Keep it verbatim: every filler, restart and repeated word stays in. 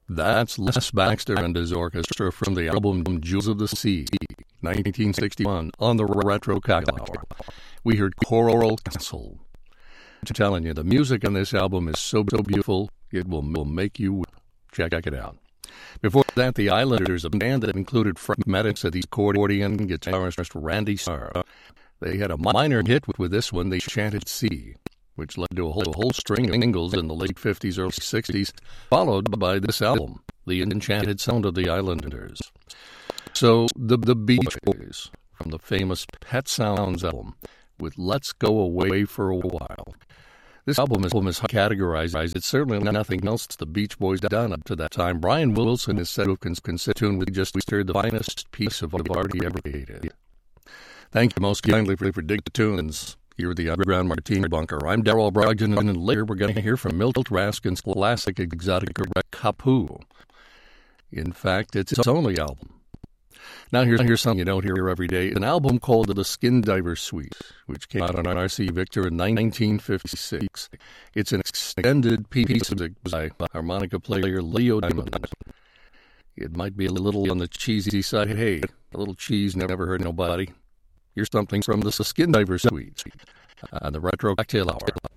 That's Les Baxter and his orchestra from the album Jewels of the Sea, nineteen sixty-one, on the Retro Cocktail Hour. We heard Coral Castle. I'm telling you, the music on this album is so, so beautiful, it will, will make you check it out. Before that, the Islanders, a band that included Frank Maddox at the accordion, guitarist Randy Starr. They had a minor hit with this one, They Chanted Sea, which led to a whole, a whole string of singles in the late fifties, early sixties, followed by this album, The Enchanted Sound of the Islanders. So, the, the Beach Boys, from the famous Pet Sounds album, with Let's Go Away for a While. This album is, album is categorized. It's certainly nothing else the Beach Boys done up to that time. Brian Wilson is said to have considered tune we just heard the finest piece of art he ever created. Thank you most kindly for, for Dig the Tunes. Here at the Underground Martini Bunker. I'm Darrell Brogdon, and later we're going to hear from Milt Raskin's classic Exotica Kapu. In fact, it's its only album. Now here's, here's something you don't hear every day. An album called The Skin Diver Suite, which came out on R C Victor in nineteen fifty-six. It's an extended piece of music by harmonica player Leo Diamond. It might be a little on the cheesy side. Hey, a little cheese never hurt nobody. Here's something from The Skin Diver Suite on the Retro Cocktail Hour.